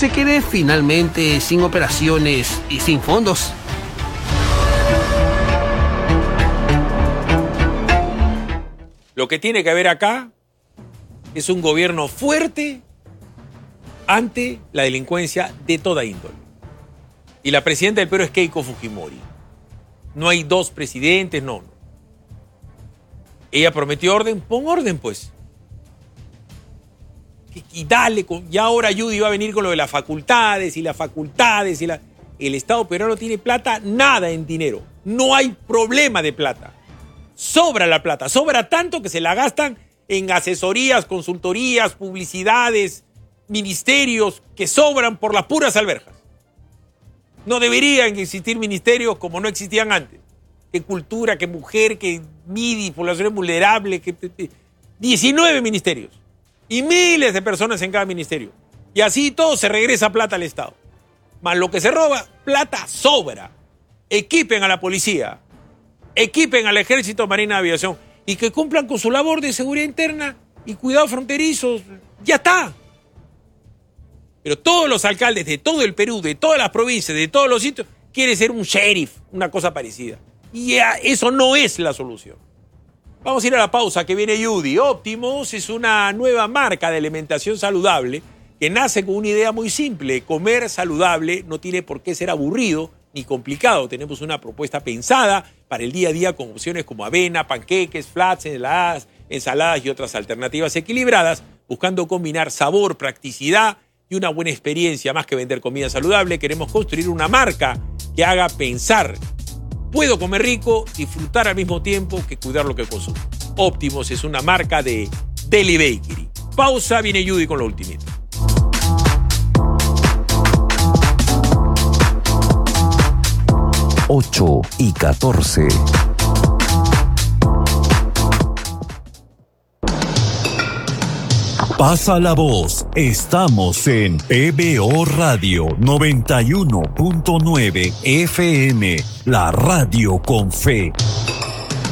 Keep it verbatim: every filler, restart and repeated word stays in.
se quede finalmente sin operaciones y sin fondos. Lo que tiene que haber acá es un gobierno fuerte ante la delincuencia de toda índole. Y la presidenta del Perú es Keiko Fujimori. No hay dos presidentes, no. no. Ella prometió orden, pon orden pues. Y, y dale, con, y ahora Judy va a venir con lo de las facultades y las facultades y la... El Estado peruano tiene plata, nada en dinero. No hay problema de plata. Sobra la plata, sobra tanto que se la gastan en asesorías, consultorías, publicidades, ministerios que sobran por las puras alberjas. No deberían existir ministerios como no existían antes. Que cultura, que mujer, que M I D I, población vulnerable, que diecinueve ministerios y miles de personas en cada ministerio. Y así todo se regresa plata al Estado. Más lo que se roba, plata sobra. Equipen a la policía, equipen al Ejército, Marina, Aviación y que cumplan con su labor de seguridad interna y cuidado fronterizos. Ya está. Pero todos los alcaldes de todo el Perú, de todas las provincias, de todos los sitios, quieren ser un sheriff, una cosa parecida. Y eso no es la solución. Vamos a ir a la pausa, que viene Judy. Optimus es una nueva marca de alimentación saludable que nace con una idea muy simple. Comer saludable no tiene por qué ser aburrido ni complicado. Tenemos una propuesta pensada para el día a día con opciones como avena, panqueques, flats, ensaladas, ensaladas y otras alternativas equilibradas, buscando combinar sabor, practicidad y una buena experiencia. Más que vender comida saludable, queremos construir una marca que haga pensar. Puedo comer rico, disfrutar al mismo tiempo que cuidar lo que consumo. Optimus es una marca de Deli Bakery. Pausa, viene Judy con lo ultimito. ocho y catorce. Pasa la voz, estamos en P B O Radio noventa y uno punto nueve F M, la radio con fe.